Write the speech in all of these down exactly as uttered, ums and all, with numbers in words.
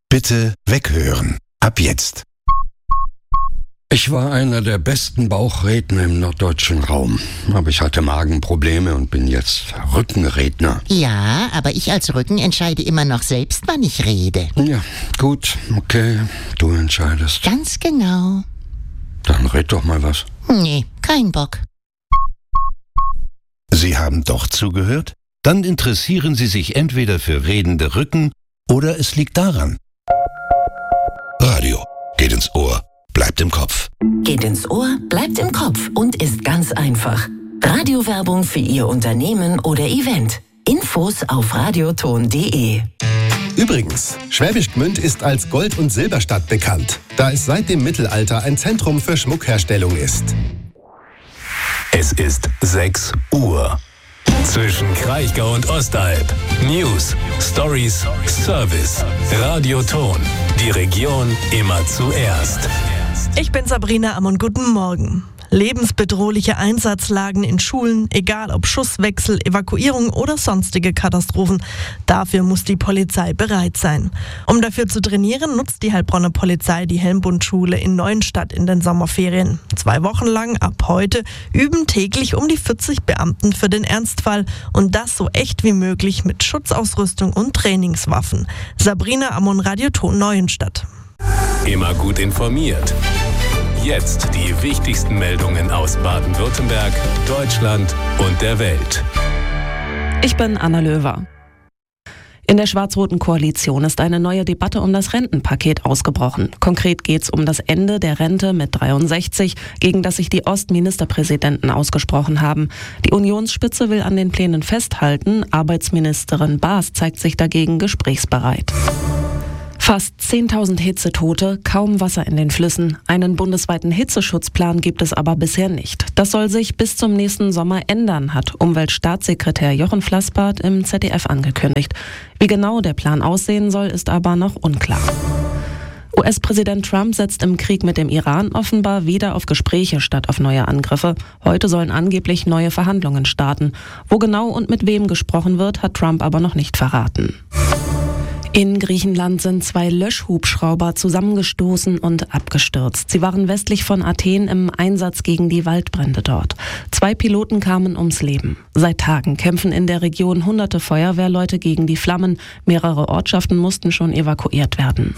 Bitte weghören. Ab jetzt. Ich war einer der besten Bauchredner im norddeutschen Raum. Aber ich hatte Magenprobleme und bin jetzt Rückenredner. Ja, aber ich als Rücken entscheide immer noch selbst, wann ich rede. Ja, gut, okay, du entscheidest. Ganz genau. Dann red doch mal was. Nee, kein Bock. Sie haben doch zugehört? Dann interessieren Sie sich entweder für redende Rücken oder es liegt daran. Radio geht ins Ohr, bleibt im Kopf. Geht ins Ohr, bleibt im Kopf und ist ganz einfach. Radiowerbung für Ihr Unternehmen oder Event. Infos auf radioton punkt de. Übrigens, Schwäbisch Gmünd ist als Gold- und Silberstadt bekannt, da es seit dem Mittelalter ein Zentrum für Schmuckherstellung ist. Es ist sechs Uhr. Zwischen Kraichgau und Ostalb. News, Stories, Service. Radioton. Die Region immer zuerst. Ich bin Sabrina Ammon, guten Morgen. Lebensbedrohliche Einsatzlagen in Schulen, egal ob Schusswechsel, Evakuierung oder sonstige Katastrophen. Dafür muss die Polizei bereit sein. Um dafür zu trainieren, nutzt die Heilbronner Polizei die Helmbundschule in Neuenstadt in den Sommerferien. Zwei Wochen lang, ab heute, üben täglich um die vierzig Beamten für den Ernstfall und das so echt wie möglich mit Schutzausrüstung und Trainingswaffen. Sabrina Ammon, Radioton Neuenstadt. Immer gut informiert. Jetzt die wichtigsten Meldungen aus Baden-Württemberg, Deutschland und der Welt. Ich bin Anna Löwer. In der schwarz-roten Koalition ist eine neue Debatte um das Rentenpaket ausgebrochen. Konkret geht es um das Ende der Rente mit dreiundsechzig, gegen das sich die Ostministerpräsidenten ausgesprochen haben. Die Unionsspitze will an den Plänen festhalten. Arbeitsministerin Baas zeigt sich dagegen gesprächsbereit. Fast zehntausend Hitzetote, kaum Wasser in den Flüssen. Einen bundesweiten Hitzeschutzplan gibt es aber bisher nicht. Das soll sich bis zum nächsten Sommer ändern, hat Umweltstaatssekretär Jochen Flassbart im Z D F angekündigt. Wie genau der Plan aussehen soll, ist aber noch unklar. U S-Präsident Trump setzt im Krieg mit dem Iran offenbar wieder auf Gespräche statt auf neue Angriffe. Heute sollen angeblich neue Verhandlungen starten. Wo genau und mit wem gesprochen wird, hat Trump aber noch nicht verraten. In Griechenland sind zwei Löschhubschrauber zusammengestoßen und abgestürzt. Sie waren westlich von Athen im Einsatz gegen die Waldbrände dort. Zwei Piloten kamen ums Leben. Seit Tagen kämpfen in der Region hunderte Feuerwehrleute gegen die Flammen. Mehrere Ortschaften mussten schon evakuiert werden.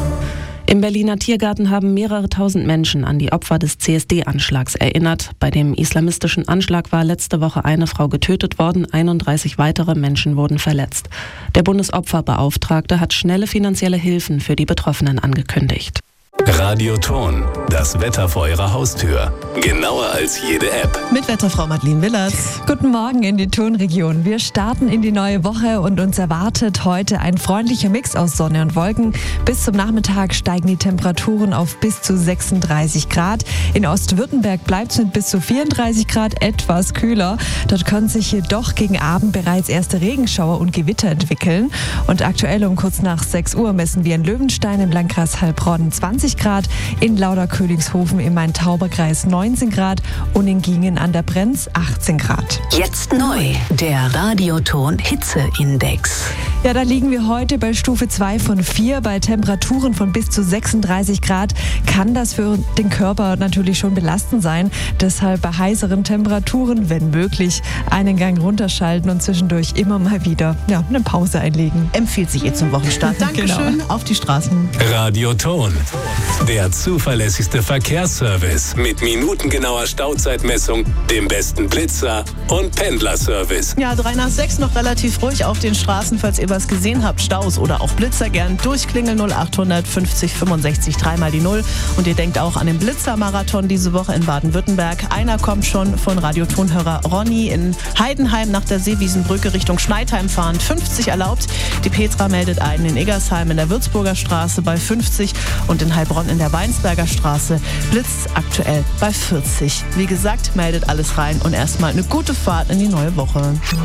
Im Berliner Tiergarten haben mehrere tausend Menschen an die Opfer des C S D-Anschlags erinnert. Bei dem islamistischen Anschlag war letzte Woche eine Frau getötet worden, einunddreißig weitere Menschen wurden verletzt. Der Bundesopferbeauftragte hat schnelle finanzielle Hilfen für die Betroffenen angekündigt. Radioton, das Wetter vor Ihrer Haustür. Genauer als jede App. Mit Wetterfrau Madeleine Willerts. Guten Morgen in die Tonregion. Wir starten in die neue Woche und uns erwartet heute ein freundlicher Mix aus Sonne und Wolken. Bis zum Nachmittag steigen die Temperaturen auf bis zu sechsunddreißig Grad. In Ostwürttemberg bleibt es mit bis zu vierunddreißig Grad etwas kühler. Dort können sich jedoch gegen Abend bereits erste Regenschauer und Gewitter entwickeln. Und aktuell um kurz nach sechs Uhr messen wir in Löwenstein im Landkreis Heilbronn zwanzig Grad, in Lauderkönigshofen im Main-Tauber-Kreis neunzehn Grad und in Gingen an der Brenz achtzehn Grad. Jetzt neu, der Radioton Hitzeindex. Ja, da liegen wir heute bei Stufe zwei von vier. Bei Temperaturen von bis zu sechsunddreißig Grad kann das für den Körper natürlich schon belastend sein. Deshalb bei heißeren Temperaturen, wenn möglich, einen Gang runterschalten und zwischendurch immer mal wieder ja, eine Pause einlegen. Empfiehlt sich eh zum Wochenstart. Dankeschön, genau. Auf die Straßen. Radioton, der zuverlässigste Verkehrsservice mit minutengenauer Stauzeitmessung, dem besten Blitzer und Pendlerservice. Ja, drei nach sechs noch relativ ruhig auf den Straßen, falls ihr was gesehen habt, Staus oder auch Blitzer, gern durchklingeln null achthundert fünfzig fünfundsechzig dreimal die null. Und ihr denkt auch an den Blitzermarathon diese Woche in Baden-Württemberg. Einer kommt schon von Radiotonhörer Ronny in Heidenheim nach der Seewiesenbrücke Richtung Schneidheim fahren. fünfzig erlaubt. Die Petra meldet einen in Eggersheim in der Würzburger Straße bei fünfzig und in Heilbronn in der Weinsberger Straße Blitz aktuell bei vierzig. Wie gesagt, meldet alles rein und erstmal eine gute Fahrt in die neue Woche.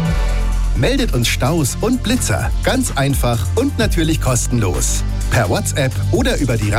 Meldet uns Staus und Blitzer. Ganz einfach und natürlich kostenlos. Per WhatsApp oder über die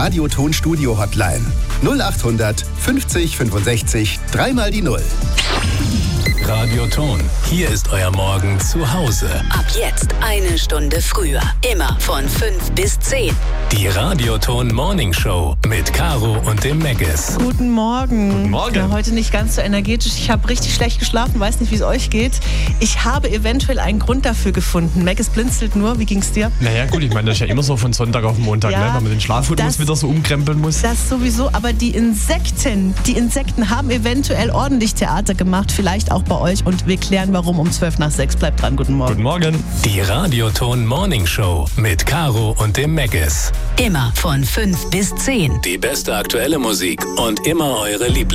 Radioton-Studio-Hotline null achthundert fünfzig fünfundsechzig dreimal die null. Radioton. Hier ist euer Morgen zu Hause. Ab jetzt eine Stunde früher. Immer von fünf bis zehn. Die Radioton Morning Show mit Caro und dem Meggis. Guten Morgen. Guten Morgen. Ja, heute nicht ganz so energetisch. Ich habe richtig schlecht geschlafen, weiß nicht, wie es euch geht. Ich habe eventuell einen Grund dafür gefunden. Meggis blinzelt nur. Wie ging's dir? Naja, gut, ich meine, das ist ja immer so von Sonntag auf Montag, Ja, ne? Wenn man den Schlafrhythmus das- wieder so umkrempeln muss. Das sowieso, aber die Insekten, die Insekten haben eventuell ordentlich Theater gemacht, vielleicht auch bei euch. Und wir klären, warum um zwölf nach sechs. Bleibt dran, guten Morgen. Guten Morgen. Die Radioton Morning Show mit Caro und dem Meggis. Immer von fünf bis zehn. Die beste aktuelle Musik und immer eure Lieblings